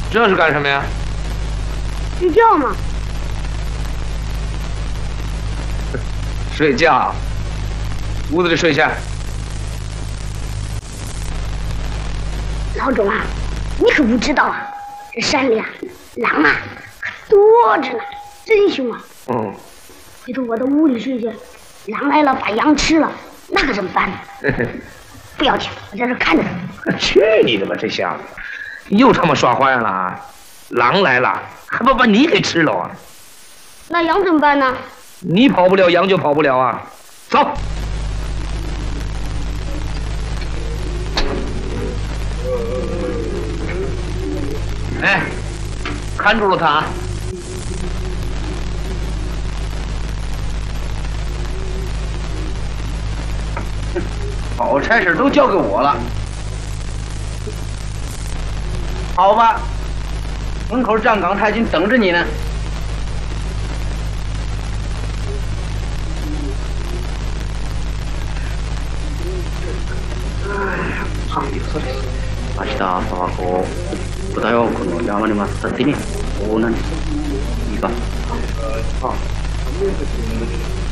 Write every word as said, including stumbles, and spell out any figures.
这是干什么呀？ 睡觉嘛。 睡觉。屋子里睡下。 老总啊，你可不知道啊，这山里啊，狼啊可多着呢，真凶啊！ 嗯。 回头我到屋里睡去，狼来了把羊吃了，那可怎么办呢？不要紧，我在这看着他。 去你的吧，这小子，又他妈耍花样了啊！狼来了，还不把你给吃了啊？ 那羊怎么办呢？ 你跑不了，羊就跑不了啊！走。哎，看住了他啊！好差事都交给我了。好吧，门口站岗太君等着你呢。あ、そうです。明日朝はこう豚よこの山にまつってね、こうなんです。いいか。あ。